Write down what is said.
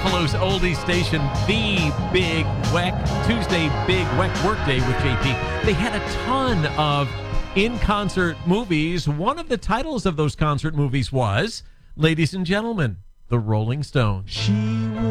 Buffalo's oldie station, The Big Weck, Tuesday Big Weck Workday with JP. They had a ton of in-concert movies. One of the titles of those concert movies was, ladies and gentlemen, The Rolling Stones.